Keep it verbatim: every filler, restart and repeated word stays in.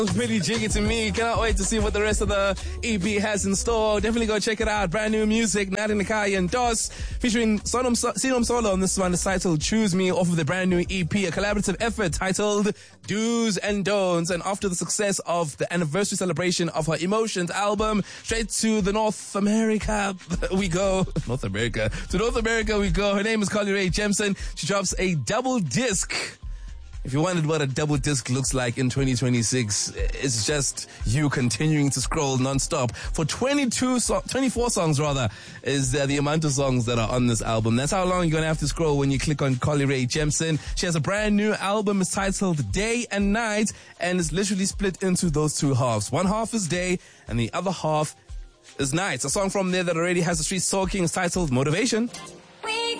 Pretty jiggy to me. Cannot wait to see what the rest of the E P has in store. Definitely go check it out. Brand new music, Nat Nakai and Dos, featuring Sonom Sinom Solo on this one. It's titled Choose Me, off of the brand new E P, a collaborative effort titled Do's and Don'ts. And after the success of the anniversary celebration of her Emotions album, straight to the North America we go. North America. To North America we go. Her name is Carly Rae Jepsen. She drops a double disc. If you wondered what a double disc looks like in twenty twenty-six, it's just you continuing to scroll non-stop. For twenty-two, so- twenty-four songs rather, is uh, the amount of songs that are on this album. That's how long you're going to have to scroll when you click on Carly Rae Jepsen. She has a brand new album. It's titled Day and Night, and it's literally split into those two halves. One half is day, and the other half is night. A song from there that already has the streets talking is titled Motivation.